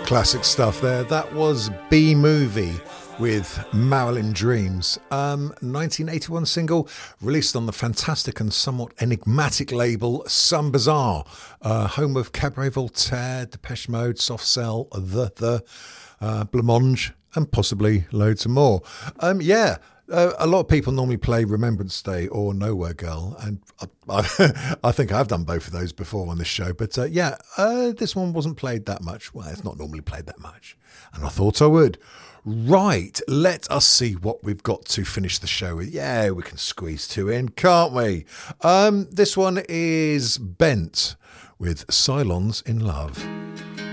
Classic stuff there. That was B-Movie with Marilyn Dreams. 1981 single released on the fantastic and somewhat enigmatic label Some Bizarre, home of Cabaret Voltaire, Depeche Mode, Soft Cell, The Blancmange, and possibly loads more. A lot of people normally play Remembrance Day or Nowhere Girl, and I think I've done both of those before on this show. But this one wasn't played that much. Well, it's not normally played that much, and I thought I would. Right, let us see what we've got to finish the show with. Yeah, we can squeeze two in, can't we? This one is Bent with Cylons in Love.